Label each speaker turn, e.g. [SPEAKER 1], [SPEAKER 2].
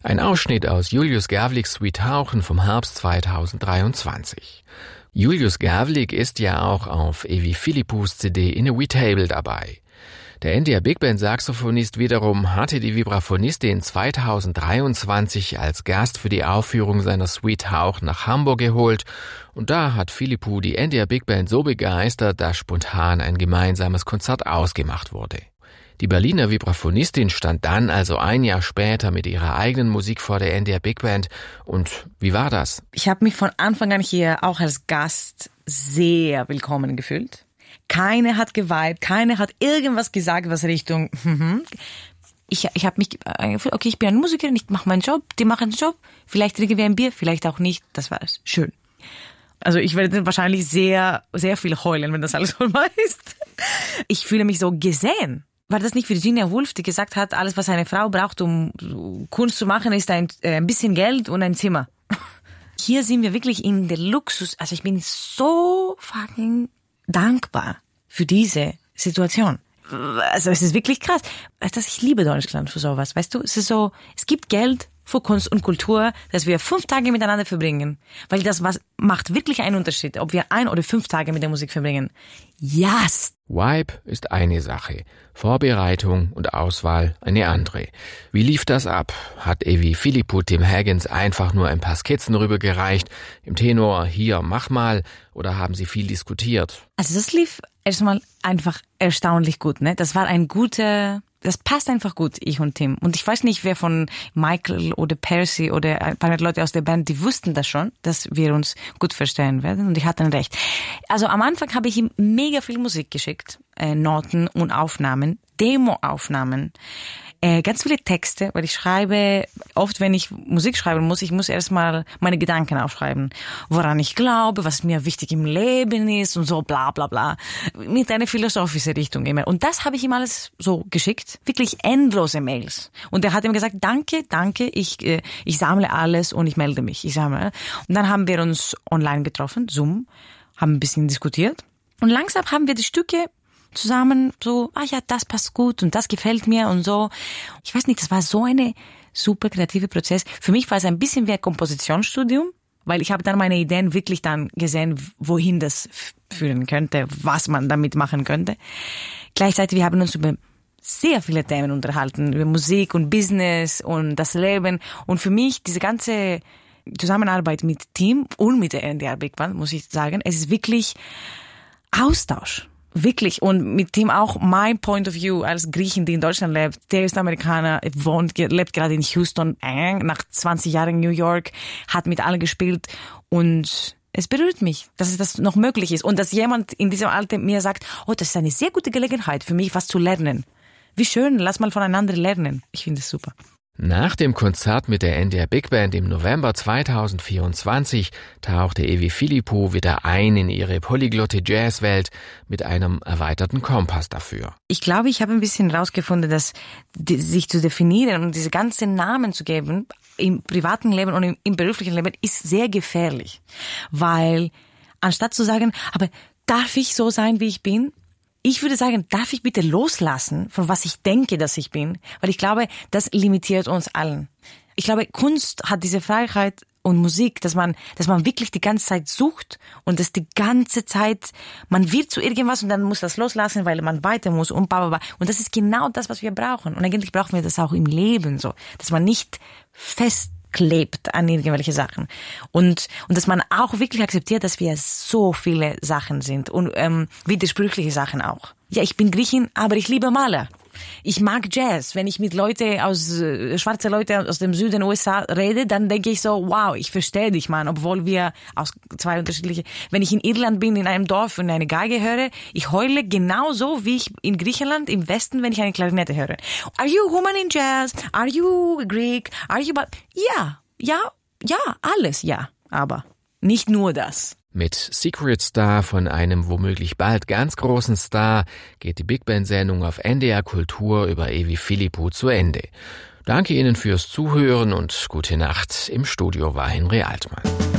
[SPEAKER 1] Ein Ausschnitt aus Julius Gerwligs Suite Hauchen vom Herbst 2023. Julius Gerwlig ist ja auch auf Evi Philippous CD In a Wee Table dabei. Der NDR Big Band Saxophonist wiederum hatte die Vibraphonistin 2023 als Gast für die Aufführung seiner Suite Hauch nach Hamburg geholt und da hat Philippou die NDR Big Band so begeistert, dass spontan ein gemeinsames Konzert ausgemacht wurde. Die Berliner Vibraphonistin stand dann also ein Jahr später mit ihrer eigenen Musik vor der NDR Big Band. Und wie war das?
[SPEAKER 2] Ich habe mich von Anfang an hier auch als Gast sehr willkommen gefühlt. Keiner hat geweibt, keiner hat irgendwas gesagt, was Richtung, Ich habe mich gefühlt, okay, ich bin eine Musikerin, ich mache meinen Job, die machen den Job, vielleicht trinken wir ein Bier, vielleicht auch nicht, das war's. Schön. Also ich werde wahrscheinlich sehr, sehr viel heulen, wenn das alles vorbei ist. Ich fühle mich so gesehen. War das nicht Virginia Woolf, die gesagt hat, alles, was eine Frau braucht, um Kunst zu machen, ist ein bisschen Geld und ein Zimmer. Hier sind wir wirklich in der Luxus. Also ich bin so fucking dankbar für diese Situation. Also es ist wirklich krass. Ich liebe Deutschland für sowas, weißt du? Es ist so, es gibt Geld für Kunst und Kultur, dass wir 5 Tage miteinander verbringen. Weil das macht wirklich einen Unterschied, ob wir 1 oder 5 Tage mit der Musik verbringen. Yes!
[SPEAKER 1] Vibe ist eine Sache, Vorbereitung und Auswahl eine andere. Wie lief das ab? Hat Evi Philippou Tim Higgins einfach nur ein paar Skizzen rübergereicht, im Tenor hier mach mal, oder haben sie viel diskutiert?
[SPEAKER 2] Also das lief erstmal einfach erstaunlich gut, ne? Das passt einfach gut, ich und Tim. Und ich weiß nicht, wer von Michael oder Percy oder ein paar Leute aus der Band, die wussten das schon, dass wir uns gut verstehen werden. Und ich hatte recht. Also am Anfang habe ich ihm mega viel Musik geschickt. Noten und Aufnahmen, Demo-Aufnahmen. Ganz viele Texte, weil ich schreibe, oft wenn ich Musik schreiben muss, ich muss erstmal meine Gedanken aufschreiben. Woran ich glaube, was mir wichtig im Leben ist und so bla bla bla. Mit einer philosophischen Richtung immer. Und das habe ich ihm alles so geschickt. Wirklich endlose Mails. Und er hat ihm gesagt, danke, ich sammle alles und ich melde mich. Und dann haben wir uns online getroffen, Zoom, haben ein bisschen diskutiert. Und langsam haben wir die Stücke zusammen so, das passt gut und das gefällt mir und so. Ich weiß nicht, das war so eine super kreative Prozess. Für mich war es ein bisschen wie ein Kompositionsstudium, weil ich habe dann meine Ideen wirklich dann gesehen, wohin das führen könnte, was man damit machen könnte. Gleichzeitig, wir haben uns über sehr viele Themen unterhalten, über Musik und Business und das Leben. Und für mich, diese ganze Zusammenarbeit mit Team und mit der NDR Big Band, muss ich sagen, es ist wirklich Austausch. Wirklich. Und mit dem auch mein Point of View als Griechin, die in Deutschland lebt. Der ist Amerikaner, lebt gerade in Houston, nach 20 Jahren in New York, hat mit allen gespielt. Und es berührt mich, dass das noch möglich ist. Und dass jemand in diesem Alter mir sagt, das ist eine sehr gute Gelegenheit für mich, was zu lernen. Wie schön, lass mal voneinander lernen. Ich finde es super.
[SPEAKER 1] Nach dem Konzert mit der NDR Big Band im November 2024 tauchte Evi Philippou wieder ein in ihre polyglotte Jazzwelt mit einem erweiterten Kompass dafür.
[SPEAKER 2] Ich glaube, ich habe ein bisschen rausgefunden, dass sich zu definieren und diese ganzen Namen zu geben im privaten Leben und im beruflichen Leben ist sehr gefährlich. Weil anstatt zu sagen, aber darf ich so sein, wie ich bin? Ich würde sagen, darf ich bitte loslassen, von was ich denke, dass ich bin? Weil ich glaube, das limitiert uns allen. Ich glaube, Kunst hat diese Freiheit und Musik, dass man wirklich die ganze Zeit sucht und dass die ganze Zeit, man wird zu irgendwas und dann muss das loslassen, weil man weiter muss und bla bla bla. Und das ist genau das, was wir brauchen. Und eigentlich brauchen wir das auch im Leben so, dass man nicht festklebt an irgendwelche Sachen. Und dass man auch wirklich akzeptiert, dass wir so viele Sachen sind und widersprüchliche Sachen auch. Ja, ich bin Griechin, aber ich liebe Maler. Ich mag Jazz. Wenn ich mit schwarze Leute aus dem Süden USA rede, dann denke ich so, wow, ich verstehe dich, Mann, obwohl wir aus 2 unterschiedliche. Wenn ich in Irland bin, in einem Dorf und eine Geige höre, ich heule genauso wie ich in Griechenland im Westen, wenn ich eine Klarinette höre. Are you woman in Jazz? Are you Greek? Are you? Ja, alles, ja, aber nicht nur das.
[SPEAKER 1] Mit Secret Star von einem womöglich bald ganz großen Star geht die Big Band-Sendung auf NDR Kultur über Evi Philippou zu Ende. Danke Ihnen fürs Zuhören und gute Nacht. Im Studio war Henry Altmann.